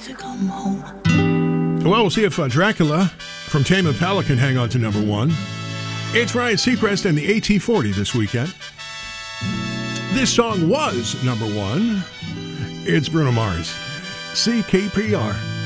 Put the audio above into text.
Well, we'll see if Dracula from Tame Impala can hang on to number one. It's Ryan Seacrest and the AT40 this weekend. This song was number one. It's Bruno Mars. CKPR.